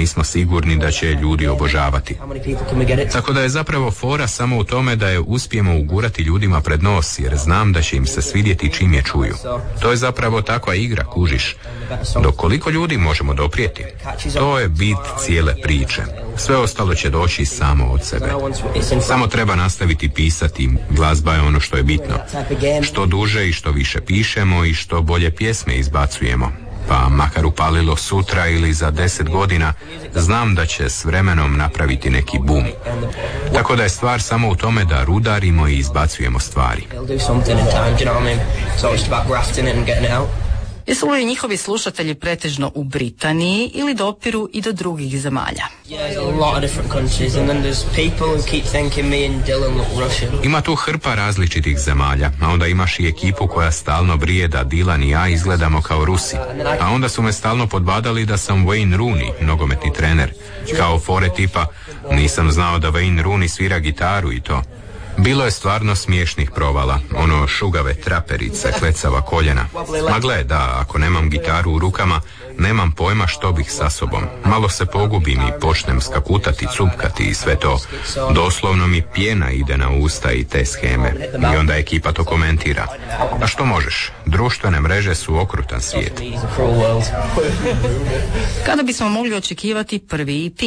nismo sigurni da će ljudi obožavati. Tako da je zapravo fora samo u tome da je uspijemo ugurati ljudima pred nos, jer znam da će im se svidjeti čim je čuju. To je zapravo takva igra, kužiš. Dok koliko ljudi možemo doprijeti? To je bit cijele priče. Sve ostalo će doći samo od sebe. Samo treba nastaviti pisati, glazba je ono što je bitno. Što duže i što više pišemo i što bolje pjesme izbacujemo. Pa makar upalilo sutra ili za 10 godina, znam da će s vremenom napraviti neki bum. Tako da je stvar samo u tome da rudarimo i izbacujemo stvari. Jesu li njihovi slušatelji pretežno u Britaniji ili dopiru i do drugih zemalja? Ima tu hrpa različitih zemalja, a onda imaš i ekipu koja stalno brije da Dylan i ja izgledamo kao Rusi. A onda su me stalno podbadali da sam Wayne Rooney, nogometni trener. Kao fore tipa, nisam znao da Wayne Rooney svira gitaru i to. Bilo je stvarno smiješnih provala, ono šugave traperice, klecava koljena. Ma gle, da, ako nemam gitaru u rukama, nemam pojma što bih sa sobom. Malo se pogubim i počnem skakutati, cupkati i sve to. Doslovno mi pjena ide na usta i te sheme. I onda ekipa to komentira. A što možeš? Društvene mreže su okrutan svijet. Kada bismo mogli očekivati prvi EP?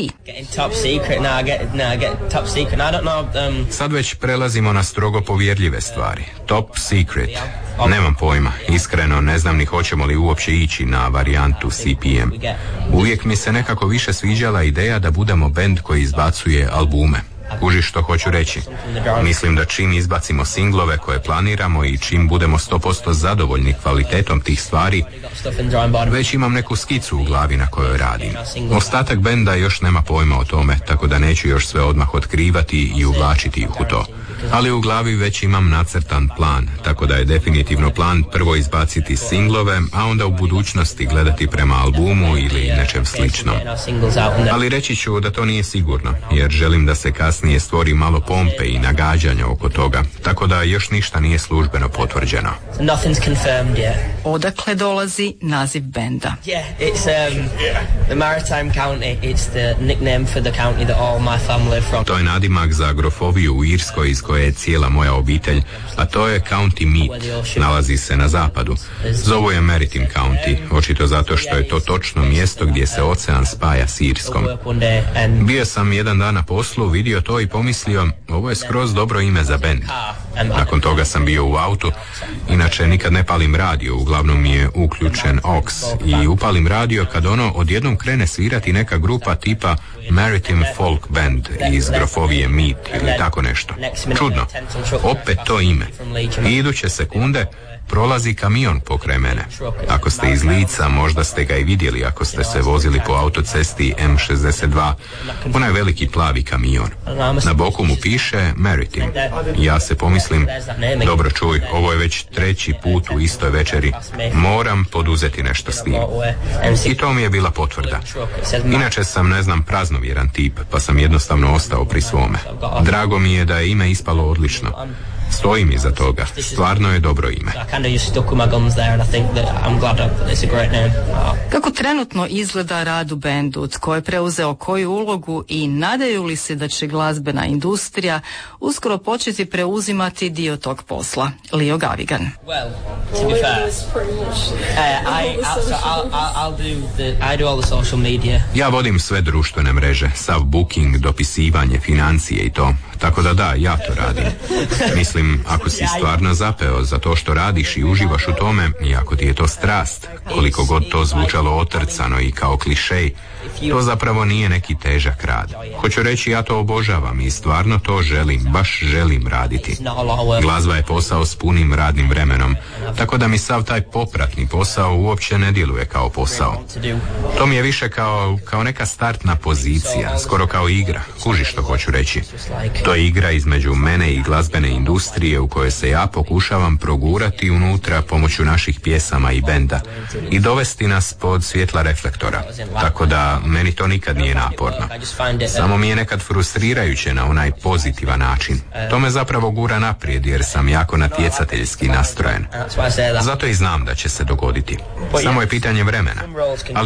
Sad već prelazimo na strogo povjerljive stvari. Top secret. Nemam pojma, iskreno ne znam ni hoćemo li uopće ići na varijantu CPM. Uvijek mi se nekako više sviđala ideja da budemo bend koji izbacuje albume. Kužiš što hoću reći? Mislim da čim izbacimo singlove koje planiramo i čim budemo 100% zadovoljni kvalitetom tih stvari, već imam neku skicu u glavi na kojoj radim. Ostatak benda još nema pojma o tome, tako da neću još sve odmah otkrivati i uvlačiti ih u to. Ali u glavi već imam nacrtan plan, tako da je definitivno plan prvo izbaciti singlove, a onda u budućnosti gledati prema albumu ili nečem sličnom. Ali reći ću da to nije sigurno, jer želim da se kasnije stvori malo pompe i nagađanja oko toga, tako da još ništa nije službeno potvrđeno. Odakle dolazi naziv benda? To je nadimak za grofoviju u Irskoj iz koje je cijela moja obitelj, a to je County Meath, nalazi se na zapadu. Zovu je Maritime County, očito zato što je to točno mjesto gdje se ocean spaja s Irskom. Bio sam jedan dan na poslu, vidio to i pomislio, ovo je skroz dobro ime za bend. Nakon toga sam bio u autu, inače nikad ne palim radio, uglavnom mi je uključen aux i upalim radio kad ono odjednom krene svirati neka grupa tipa Maritime Folk Band iz grofovije Meath ili tako nešto. Čudno, opet to ime. I iduće sekunde prolazi kamion pokraj mene. Ako ste iz Lica, možda ste ga i vidjeli ako ste se vozili po autocesti M62, onaj veliki plavi kamion. Na boku mu piše Maritime. Ja se pomislim, dobro čuj, ovo je već 3. put u istoj večeri, moram poduzeti nešto s tim. I to mi je bila potvrda. Inače sam, ne znam, praznovjeran tip, pa sam jednostavno ostao pri svome. Drago mi je da je ime ispalo odlično. Stojim iza toga, stvarno je dobro ime. Kako trenutno izgleda rad u bendu, tko je preuzeo koju ulogu i nadaju li se da će glazbena industrija uskoro početi preuzimati dio tog posla? Leo Gavigan. Ja vodim sve društvene mreže, sav booking, dopisivanje, financije i to. Tako da, ja to radim. Mislim, ako si stvarno zapeo za to što radiš i uživaš u tome, i ako ti je to strast, koliko god to zvučalo otrcano i kao klišej, to zapravo nije neki težak rad. Hoću reći, ja to obožavam i stvarno to želim, baš želim raditi. Glazba je posao s punim radnim vremenom, tako da mi sav taj popratni posao uopće ne djeluje kao posao. To mi je više kao neka startna pozicija, skoro kao igra, kužiš što hoću reći. To je igra između mene i glazbene industrije u kojoj se ja pokušavam progurati unutra pomoću naših pjesama i benda i dovesti nas pod svjetla reflektora. Tako da meni to nikad nije naporno. Samo mi je nekad frustrirajuće na onaj pozitivan način. To me zapravo gura naprijed jer sam jako natjecateljski nastrojen. Zato i znam da će se dogoditi. Samo je pitanje vremena. Ali da,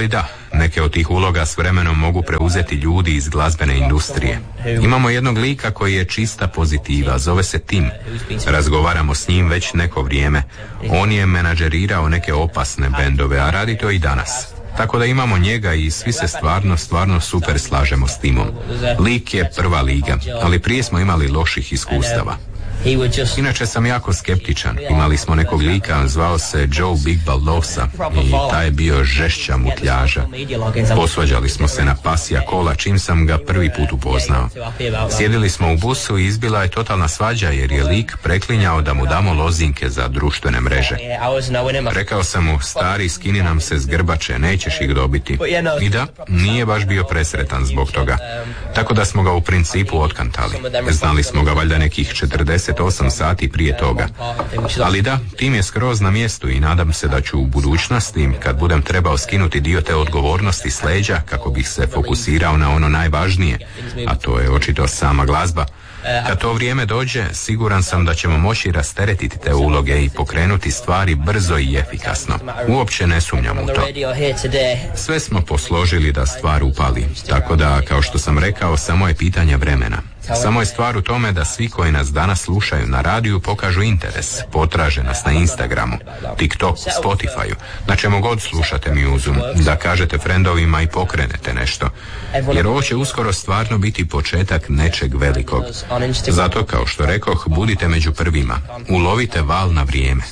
Neke od tih uloga s vremenom mogu preuzeti ljudi iz glazbene industrije. Imamo jednog lika koji je čista pozitiva, zove se Tim. Razgovaramo s njim već neko vrijeme. On je menadžerirao neke opasne bendove, a radi to i danas. Tako da imamo njega i svi se stvarno super slažemo s Timom. Lik je prva liga, ali prije smo imali loših iskustava. Inače sam jako skeptičan. Imali smo nekog lika, zvao se Joe Big Baldosa i taj je bio žešća mutljaža. Posvađali smo se na pasija kola čim sam ga prvi put upoznao. Sjedili smo u busu i izbila je totalna svađa jer je lik preklinjao da mu damo lozinke za društvene mreže. Rekao sam mu, stari, skini nam se s grbače, nećeš ih dobiti. I da, nije baš bio presretan zbog toga. Tako da smo ga u principu otkantali. Znali smo ga valjda nekih 48 sati prije toga. Ali da, Tim je skroz na mjestu i nadam se da ću u budućnosti, kad budem trebao skinuti dio te odgovornosti s leđa kako bih se fokusirao na ono najvažnije, a to je očito sama glazba, kad to vrijeme dođe, siguran sam da ćemo moći rasteretiti te uloge i pokrenuti stvari brzo i efikasno. Uopće ne sumnjam u to. Sve smo posložili da stvar upali, tako da, kao što sam rekao, samo je pitanje vremena. Samo je stvar u tome da svi koji nas danas slušaju na radiju pokažu interes, potraže nas na Instagramu, TikToku, Spotifyu, na čemu god slušate muzu, da kažete frendovima i pokrenete nešto. Jer ovo će uskoro stvarno biti početak nečeg velikog. Zato, kao što rekoh, budite među prvima. Ulovite val na vrijeme.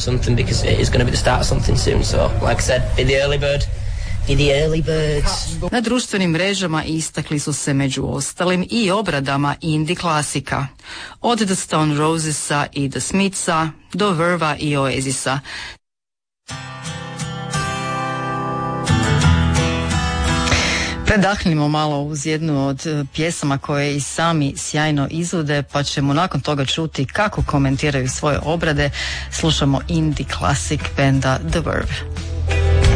Na društvenim mrežama istakli su se među ostalim i obradama indie klasika. Od The Stone Rosesa i The Smithsa do Verva i Oasisa. Predahnimo malo uz jednu od pjesama koje i sami sjajno izvode, pa ćemo nakon toga čuti kako komentiraju svoje obrade. Slušamo indie klasik benda The Verve.